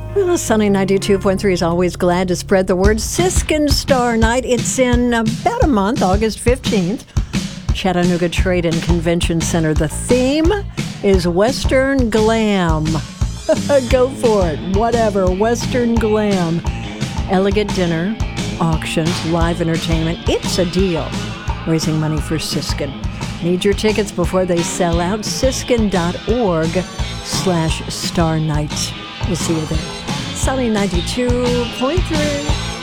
Well, Sunny 92.3 is always glad to spread the word. Siskin Star Night. It's in about a month, August 15th. Chattanooga Trade and Convention Center. The theme is Western Glam. Go for it. Whatever. Western Glam. Elegant dinner, auctions, live entertainment. It's a deal. Raising money for Siskin. Need your tickets before they sell out. Siskin.org/Star Night. We'll see you there. Sunny 92.3.